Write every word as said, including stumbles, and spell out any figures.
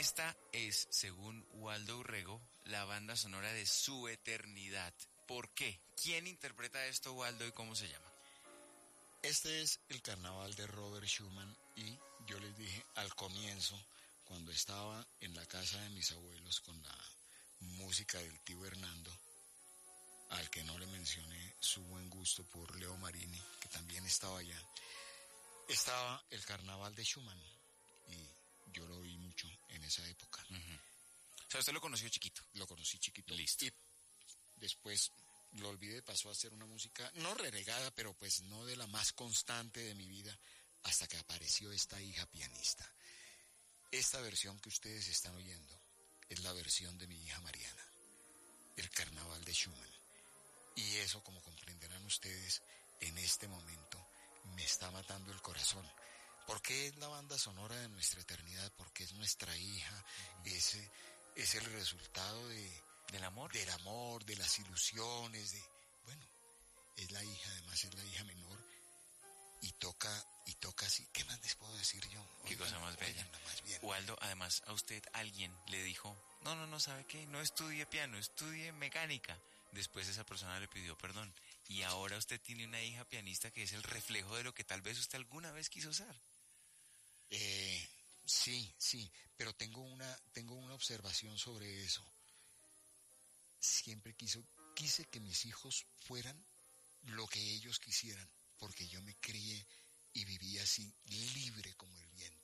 Esta es, según Waldo Urrego, la banda sonora de su eternidad. ¿Por qué? ¿Quién interpreta esto, Waldo, y cómo se llama? Este es el carnaval de Robert Schumann y yo les dije al comienzo, cuando estaba en la casa de mis abuelos con la música del tío Hernando, al que no le mencioné su buen gusto por Leo Marini, que también estaba allá, estaba el carnaval de Schumann y yo lo oí mucho en esa época. Uh-huh. O sea, usted lo conoció chiquito. Lo conocí chiquito. Listo. Y después lo olvidé, pasó a ser una música no relegada, pero pues no de la más constante de mi vida, hasta que apareció esta hija pianista. Esta versión que ustedes están oyendo es la versión de mi hija Mariana, el carnaval de Schumann. Y eso, como comprenderán ustedes, en este momento me está matando el corazón. Porque es la banda sonora de nuestra eternidad, porque es nuestra hija, uh-huh. es, es el resultado de... ¿Del amor? Del amor, de las ilusiones, de... Bueno, es la hija, además es la hija menor, y toca, y toca así. ¿Qué más les puedo decir yo? Qué cosa más bella. Más bien. Waldo, además, a usted alguien le dijo, no, no, no, ¿sabe qué? No estudie piano, estudie mecánica. Después esa persona le pidió perdón. Y ahora usted tiene una hija pianista que es el reflejo de lo que tal vez usted alguna vez quiso ser. Eh, sí, sí, pero tengo una, tengo una observación sobre eso. Siempre quiso, quise que mis hijos fueran lo que ellos quisieran, porque yo me crié y viví así, libre como el viento.